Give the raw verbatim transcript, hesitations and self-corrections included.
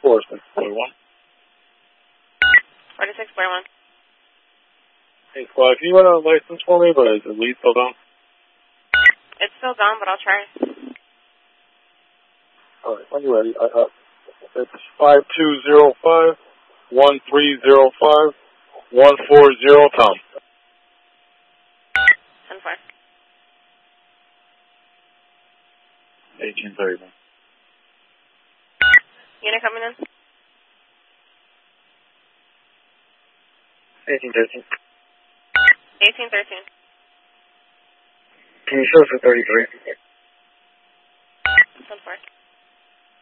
forty-six forty-one. forty-six forty-one. Hey, Squad, can you run out a license for me, but is the lead still down? It's still down, but I'll try. All right, when you're ready, I, uh, it's five two zero five one three zero five one four zero, Tom. ten four. eighteen thirty-one. Unit coming in? eighteen thirteen. eighteen thirteen. Can you show us the thirty-three? ten four.